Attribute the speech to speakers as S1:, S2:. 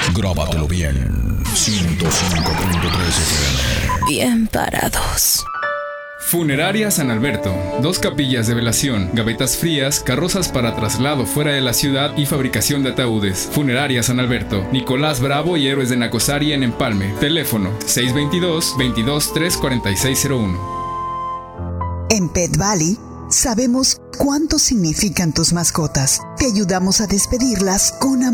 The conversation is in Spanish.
S1: Grábatelo bien. 105.3 FM.
S2: Bien parados.
S3: Funeraria San Alberto. 2 capillas de velación, gavetas frías, carrozas para traslado fuera de la ciudad y fabricación de ataúdes. Funeraria San Alberto. Nicolás Bravo y Héroes de Nacosari en Empalme. Teléfono 622-22-34601.
S4: En Pet Valley sabemos cuánto significan tus mascotas. Te ayudamos a despedirlas con amor.